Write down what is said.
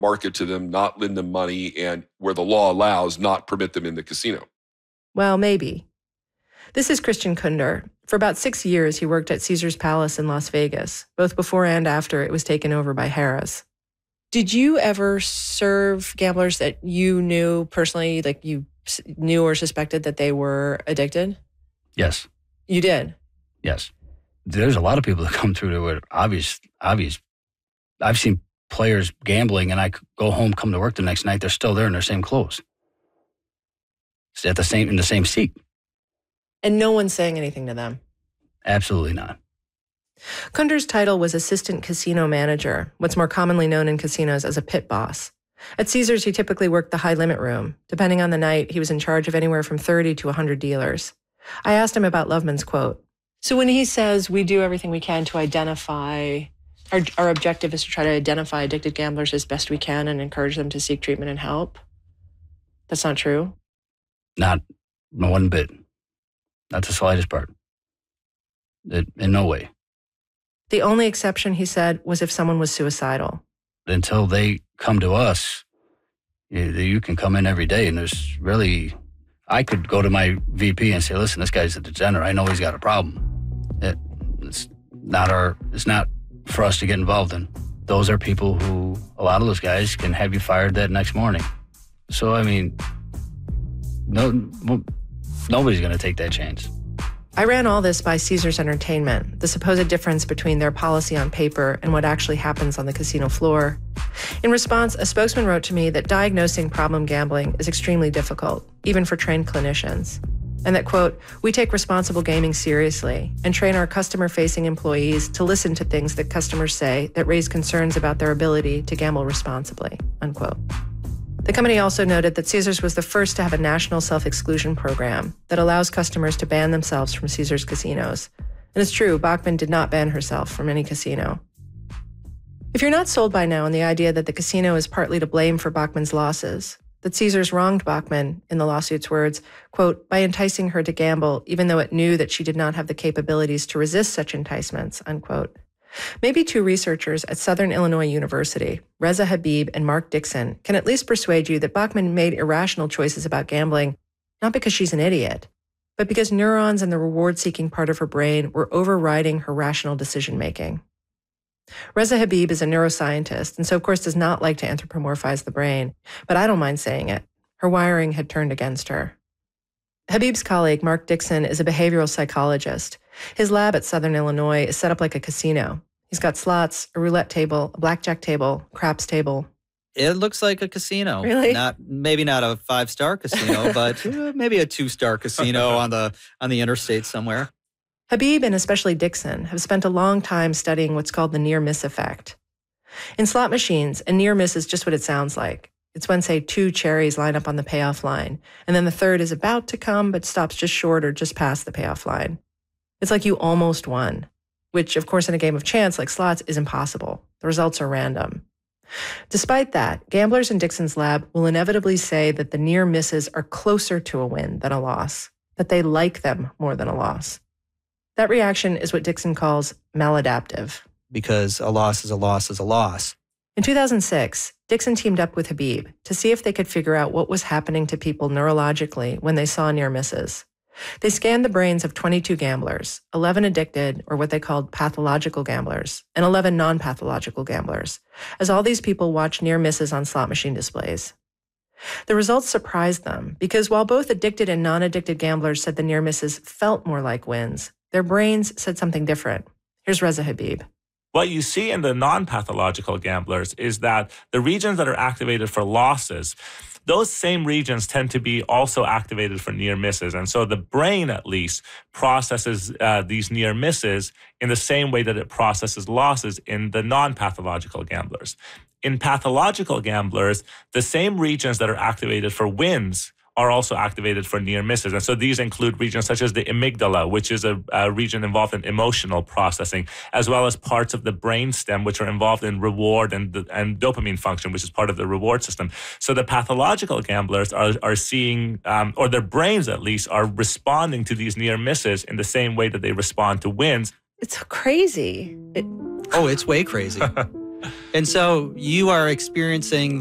market to them, not lend them money, and where the law allows, not permit them in the casino. Well, maybe. This is Christian Kunder. For about 6 years, he worked at Caesars Palace in Las Vegas, both before and after it was taken over by Harrah's. Did you ever serve gamblers that you knew personally, like you knew or suspected that they were addicted? Yes. You did? Yes. There's a lot of people that come through that were obvious. I've seen players gambling, and I go home, come to work the next night, they're still there in their same clothes. It's in the same seat. And no one's saying anything to them? Absolutely not. Kunder's title was assistant casino manager, what's more commonly known in casinos as a pit boss. At Caesars, he typically worked the high-limit room. Depending on the night, he was in charge of anywhere from 30 to 100 dealers. I asked him about Loveman's quote. So when he says, we do everything we can to identify, our objective is to try to identify addicted gamblers as best we can and encourage them to seek treatment and help, that's not true? Not one bit. Not the slightest part. In no way. The only exception, he said, was if someone was suicidal. Until they come to us, you can come in every day, and there's really, I could go to my VP and say, listen, this guy's a degenerate. I know he's got a problem. It's not for us to get involved in. Those are people who, a lot of those guys can have you fired that next morning. So, I mean, nobody's going to take that chance. I ran all this by Caesars Entertainment, the supposed difference between their policy on paper and what actually happens on the casino floor. In response, a spokesman wrote to me that diagnosing problem gambling is extremely difficult, even for trained clinicians. And that, quote, we take responsible gaming seriously and train our customer-facing employees to listen to things that customers say that raise concerns about their ability to gamble responsibly, unquote. The company also noted that Caesars was the first to have a national self-exclusion program that allows customers to ban themselves from Caesars casinos. And it's true, Bachman did not ban herself from any casino. If you're not sold by now on the idea that the casino is partly to blame for Bachman's losses, that Caesars wronged Bachman, in the lawsuit's words, quote, by enticing her to gamble, even though it knew that she did not have the capabilities to resist such enticements, unquote. Maybe two researchers at Southern Illinois University, Reza Habib and Mark Dixon, can at least persuade you that Bachman made irrational choices about gambling, not because she's an idiot, but because neurons in the reward-seeking part of her brain were overriding her rational decision-making. Reza Habib is a neuroscientist, and so of course does not like to anthropomorphize the brain, but I don't mind saying it. Her wiring had turned against her. Habib's colleague, Mark Dixon, is a behavioral psychologist. His lab at Southern Illinois is set up like a casino. He's got slots, a roulette table, a blackjack table, craps table. It looks like a casino. Really? Maybe not a 5-star casino, but maybe a 2-star casino on the interstate somewhere. Habib, and especially Dixon, have spent a long time studying what's called the near-miss effect. In slot machines, a near miss is just what it sounds like. It's when, say, 2 cherries line up on the payoff line, and then the third is about to come but stops just short or just past the payoff line. It's like you almost won, which, of course, in a game of chance like slots is impossible. The results are random. Despite that, gamblers in Dixon's lab will inevitably say that the near misses are closer to a win than a loss, that they like them more than a loss. That reaction is what Dixon calls maladaptive. Because a loss is a loss is a loss. In 2006, Dixon teamed up with Habib to see if they could figure out what was happening to people neurologically when they saw near misses. They scanned the brains of 22 gamblers, 11 addicted, or what they called pathological gamblers, and 11 non-pathological gamblers, as all these people watched near misses on slot machine displays. The results surprised them because while both addicted and non-addicted gamblers said the near misses felt more like wins, their brains said something different. Here's Reza Habib. What you see in the non-pathological gamblers is that the regions that are activated for losses, those same regions tend to be also activated for near misses. And so the brain, at least, processes these near misses in the same way that it processes losses in the non-pathological gamblers. In pathological gamblers, the same regions that are activated for wins are also activated for near misses. And so these include regions such as the amygdala, which is a region involved in emotional processing, as well as parts of the brainstem, which are involved in reward and dopamine function, which is part of the reward system. So the pathological gamblers are seeing, or their brains at least, are responding to these near misses in the same way that they respond to wins. It's crazy. Oh, it's way crazy. And so you are experiencing